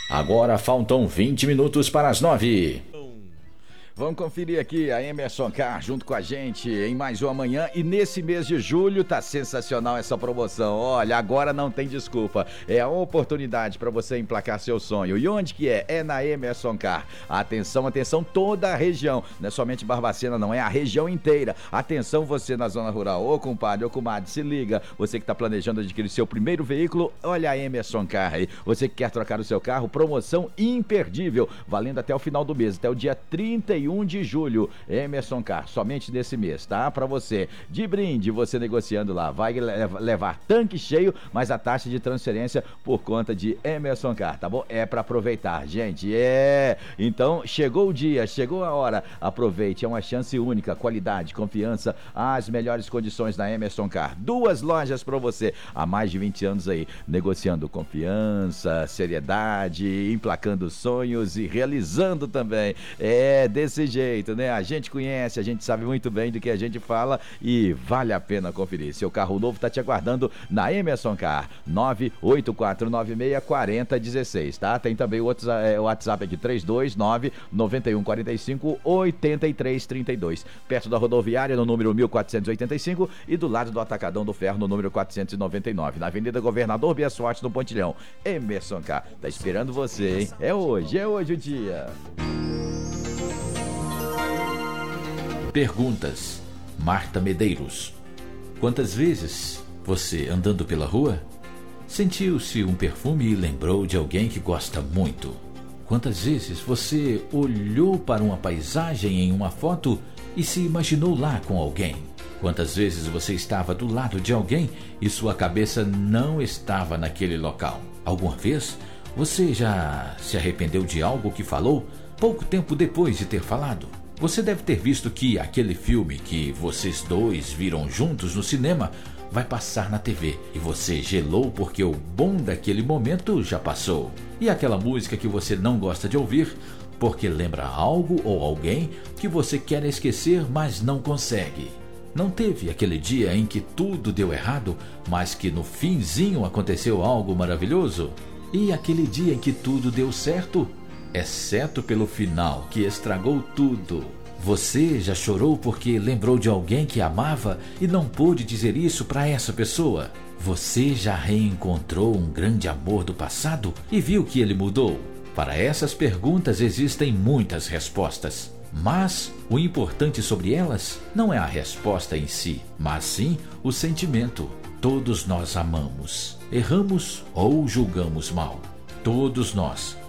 Agora faltam 20 minutos para as 9. Vamos conferir aqui a Emerson Carr junto com a gente em mais uma manhã, e nesse mês de julho tá sensacional essa promoção. Olha, agora não tem desculpa, é a oportunidade para você emplacar seu sonho. E onde que é? É na Emerson Carr. Atenção, atenção, toda a região, não é somente Barbacena não, é a região inteira. Atenção você na zona rural, ô compadre, ô comadre, se liga, você que tá planejando adquirir seu primeiro veículo, olha a Emerson Carr aí. Você que quer trocar o seu carro, promoção imperdível, valendo até o final do mês, até o dia 31 de julho. Emerson Carr, somente nesse mês, tá? Pra você, de brinde, você negociando lá, vai levar tanque cheio, mas a taxa de transferência por conta de Emerson Carr, tá bom? É pra aproveitar, gente, então, chegou o dia, chegou a hora, aproveite, é uma chance única, qualidade, confiança, as melhores condições na Emerson Carr. 2 lojas pra você, há mais de 20 anos aí, negociando confiança, seriedade, emplacando sonhos e realizando também. Desse jeito, né? A gente conhece, a gente sabe muito bem do que a gente fala e vale a pena conferir. Seu carro novo tá te aguardando na Emerson Carr, 984964016, tá? Tem também o WhatsApp aqui, 329-9145-8332, perto da rodoviária, no número 1485 e do lado do Atacadão do Ferro, no número 499, na Avenida Governador Bias Fortes, no Pontilhão. Emerson Carr, tá esperando você, hein? É hoje o dia. Perguntas. Marta Medeiros. Quantas vezes você, andando pela rua, sentiu-se um perfume e lembrou de alguém que gosta muito? Quantas vezes você olhou para uma paisagem em uma foto e se imaginou lá com alguém? Quantas vezes você estava do lado de alguém e sua cabeça não estava naquele local? Alguma vez você já se arrependeu de algo que falou pouco tempo depois de ter falado? Você deve ter visto que aquele filme que vocês dois viram juntos no cinema vai passar na TV e você gelou porque o bom daquele momento já passou. E aquela música que você não gosta de ouvir porque lembra algo ou alguém que você quer esquecer, mas não consegue. Não teve aquele dia em que tudo deu errado, mas que no finzinho aconteceu algo maravilhoso? E aquele dia em que tudo deu certo? Exceto pelo final, que estragou tudo. Você já chorou porque lembrou de alguém que amava e não pôde dizer isso para essa pessoa? Você já reencontrou um grande amor do passado e viu que ele mudou? Para essas perguntas existem muitas respostas, mas o importante sobre elas não é a resposta em si, mas sim o sentimento. Todos nós amamos, erramos ou julgamos mal. Todos nós